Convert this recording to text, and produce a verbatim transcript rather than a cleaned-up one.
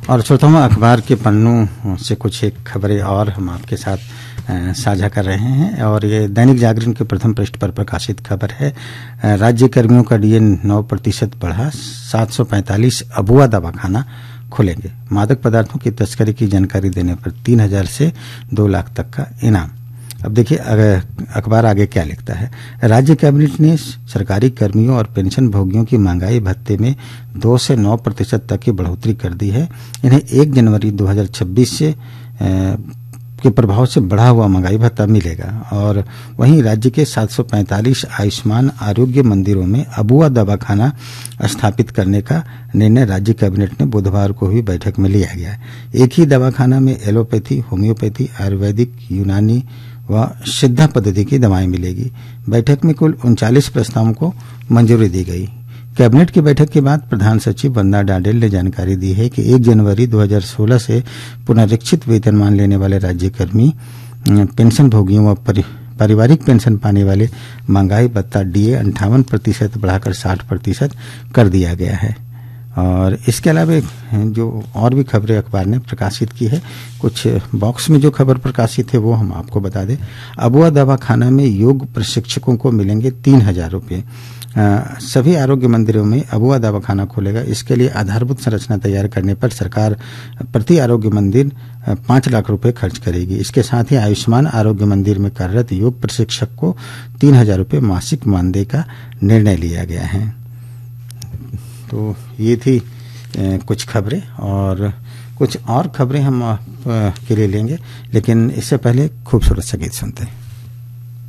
और श्रोताओं, अखबार के पन्नों से कुछ एक खबरें और हम आपके साथ साझा कर रहे हैं और ये दैनिक जागरण के प्रथम पृष्ठ पर प्रकाशित खबर है। राज्य कर्मियों का डीए नौ प्रतिशत बढ़ा, सात सौ पैंतालीस अबुआ दवाखाना खुलेंगे। मादक पदार्थों की तस्करी की जानकारी देने पर तीन हजार से दो लाख तक का इनाम। अब देखिए अखबार आगे क्या लिखता है। राज्य कैबिनेट ने सरकारी कर्मियों और पेंशन भोगियों की महंगाई भत्ते में दो से नौ प्रतिशत तक की बढ़ोतरी कर दी है। इन्हें एक जनवरी दो हजार छब्बीस से के प्रभाव से बढ़ा हुआ महंगाई भत्ता मिलेगा। और वहीं राज्य के सात सौ पैंतालीस आयुष्मान आरोग्य मंदिरों में अबुआ दवाखाना स्थापित करने का निर्णय राज्य कैबिनेट ने बुधवार को हुई बैठक में लिया गया। एक ही दवाखाना में एलोपैथी, होम्योपैथी, आयुर्वेदिक, यूनानी व सिद्धा पद्धति की दवाएं मिलेगी। बैठक में कुल उनचालीस प्रस्तावों को मंजूरी दी गई। कैबिनेट की बैठक के बाद प्रधान सचिव वंदा डाडेल ने जानकारी दी है कि एक जनवरी दो हजार सोलह से पुनरीक्षित वेतनमान लेने वाले राज्यकर्मी, पेंशन भोगियों व परि, पारिवारिक पेंशन पाने वाले महंगाई भत्ता डीए अंठावन प्रतिशत बढ़ाकर साठ प्रतिशत कर दिया गया है। और इसके अलावा जो और भी खबरें अखबार ने प्रकाशित की है, कुछ बॉक्स में जो खबर प्रकाशित है वो हम आपको बता दें। अबुआ दवाखाना में योग प्रशिक्षकों को मिलेंगे तीन हजार रुपये। सभी आरोग्य मंदिरों में अबुआ दवाखाना खुलेगा। इसके लिए आधारभूत संरचना तैयार करने पर सरकार प्रति आरोग्य मंदिर पांच लाख रुपए खर्च करेगी। इसके साथ ही आयुष्मान आरोग्य मंदिर में कार्यरत योग प्रशिक्षक को तीन हजार रुपये मासिक मानदेय का निर्णय लिया गया है। तो ये थी कुछ खबरें और कुछ और खबरें हम आप के लिए लेंगे, लेकिन इससे पहले खूबसूरत सा गीत सुनते हैं।